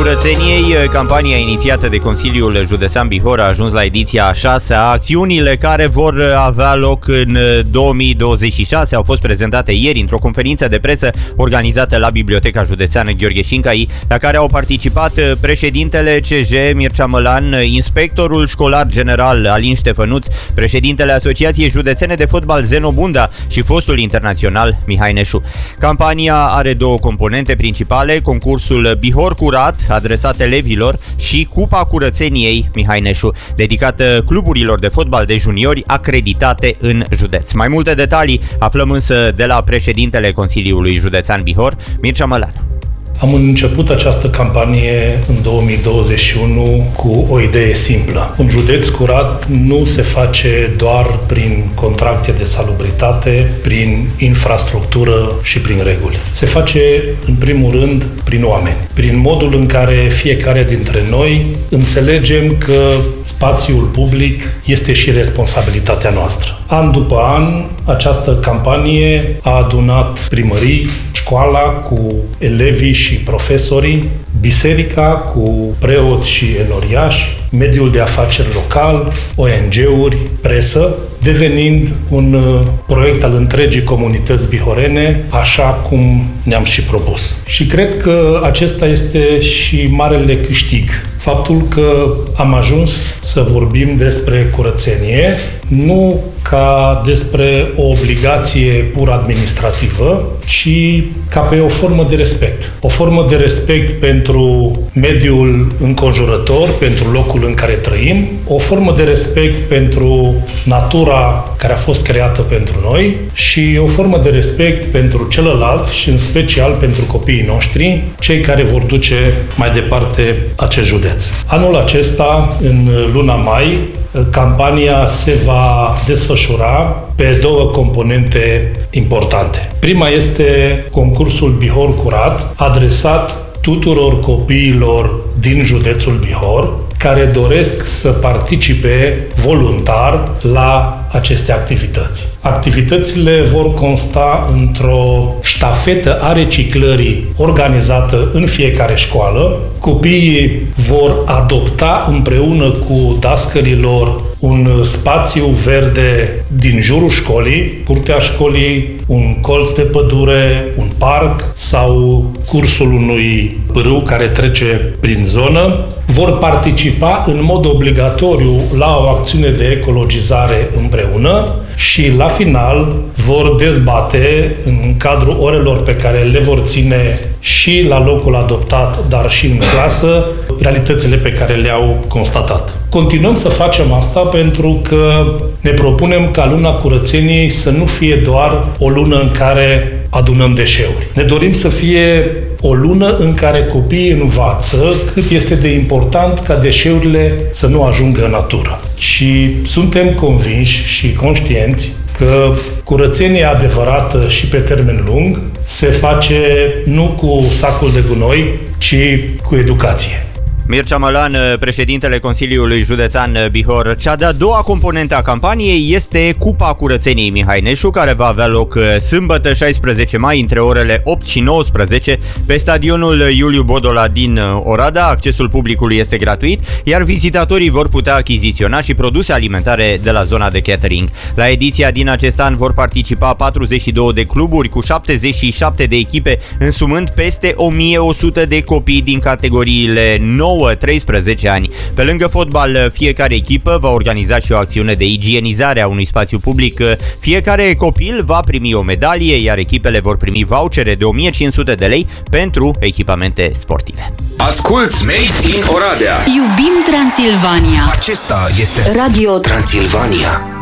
curățeniei, campania inițiată de Consiliul Județean Bihor a ajuns la ediția a 6-a. Acțiunile care vor avea loc în 2026 au fost prezentate ieri într-o conferință de presă organizată la Biblioteca Județeană Gheorghe Șincai, la care au participat președintele CJ Mircea Mălan, inspectorul școlar general Alin Ștefănuț, președintele Asociației Județene de Fotbal Zeno Bunda și fostul internațional Mihai Neșu. Campania are două componente principale: concursul Bihor Curat, adresat elevilor, și Cupa Curățeniei Mihai Neșu, dedicată cluburilor de fotbal de juniori acreditate în județ. Mai multe detalii aflăm însă de la președintele Consiliului Județean Bihor, Mircea Mălan. Am început această campanie în 2021 cu o idee simplă. Un județ curat nu se face doar prin contracte de salubritate, prin infrastructură și prin reguli. Se face, în primul rând, prin oameni. Prin modul în care fiecare dintre noi înțelegem că spațiul public este și responsabilitatea noastră. An după an, această campanie a adunat primării, școala cu elevii și profesorii, biserica cu preoți și enoriași, mediul de afaceri local, ONG-uri, presă, devenind un proiect al întregii comunități bihorene, așa cum ne-am și propus. Și cred că acesta este și marele câștig. Faptul că am ajuns să vorbim despre curățenie, nu ca despre o obligație pur administrativă, ci ca pe o formă de respect. O formă de respect pentru mediul înconjurător, pentru locul în care trăim, o formă de respect pentru natura care a fost creată pentru noi și o formă de respect pentru celălalt și în special pentru copiii noștri, cei care vor duce mai departe acest județ. Anul acesta, în luna mai, campania se va desfășura pe două componente importante. Prima este concursul Bihor Curat, adresat tuturor copiilor din județul Bihor care doresc să participe voluntar la aceste activități. Activitățile vor consta într-o ștafetă a reciclării organizată în fiecare școală. Copiii vor adopta împreună cu dascălilor un spațiu verde din jurul școlii, curtea școlii, un colț de pădure, un parc sau cursul unui pârâu care trece prin zonă. Vor participa în mod obligatoriu la o acțiune de ecologizare împreună și la final vor dezbate în cadrul orelor pe care le vor ține și la locul adoptat, dar și în clasă, realitățile pe care le-au constatat. Continuăm să facem asta pentru că ne propunem ca luna curățeniei să nu fie doar o lună în care adunăm deșeuri. Ne dorim să fie o lună în care copiii învață cât este de important ca deșeurile să nu ajungă în natură. Și suntem convinși și conștienți că curățenia adevărată și pe termen lung se face nu cu sacul de gunoi, ci cu educație. Mircea Mălan, președintele Consiliului Județean Bihor. Cea de-a doua componentă a campaniei este Cupa Curățeniei Mihai Neșu, care va avea loc sâmbătă 16 mai între orele 8 și 19 pe stadionul Iuliu Bodola din Oradea. Accesul publicului este gratuit, iar vizitatorii vor putea achiziționa și produse alimentare de la zona de catering. La ediția din acest an vor participa 42 de cluburi cu 77 de echipe, însumând peste 1100 de copii din categoriile 9-13 ani. Pe lângă fotbal, fiecare echipă va organiza și o acțiune de igienizare a unui spațiu public. Fiecare copil va primi o medalie, iar echipele vor primi vouchere de 1500 de lei pentru echipamente sportive. Asculți Made in Oradea. Iubim Transilvania. Acesta este Radio Transilvania.